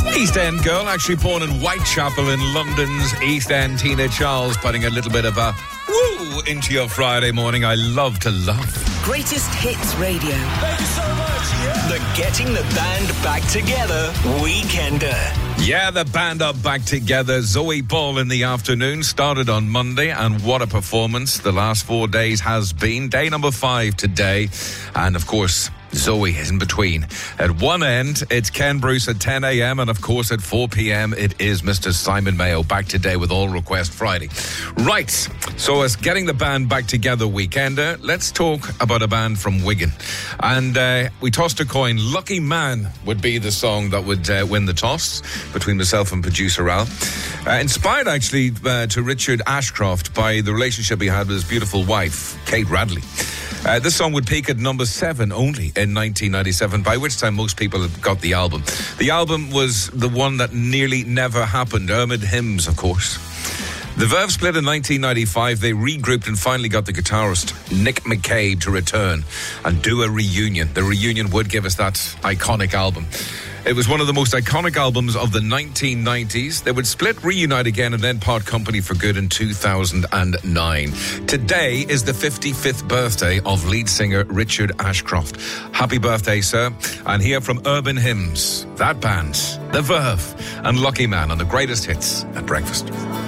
East End girl, actually born in Whitechapel in London's East End. Tina Charles putting a little bit of a woo into your Friday morning. I love to love. Greatest Hits Radio. Thank you so much. Yeah. The Getting the Band Back Together Weekender. Yeah, the band are back together. Zoe Ball in the afternoon started on Monday, and what a performance the last 4 days has been. Day number 5 today, and of course Zoe is in between. At one end, it's Ken Bruce at 10 a.m. and of course at 4 p.m. it is Mr. Simon Mayo back today with All Request Friday. Right, so as Getting the Band Back Together Weekender, let's talk about a band from Wigan. And we tossed a coin. Lucky Man would be the song that would win the toss between myself and producer Al. Inspired actually to Richard Ashcroft by the relationship he had with his beautiful wife, Kate Radley. This song would peak at number 7 only in 1997, by which time most people had got the album. The album was the one that nearly never happened. Ermid Hymns, of course. The Verve split in 1995. They regrouped and finally got the guitarist Nick McCabe to return and do a reunion. The reunion would give us that iconic album. It was one of the most iconic albums of the 1990s. They would split, reunite again, and then part company for good in 2009. Today is the 55th birthday of lead singer Richard Ashcroft. Happy birthday, sir. And here from Urban Hymns, that band, The Verve, and Lucky Man on the Greatest Hits at breakfast.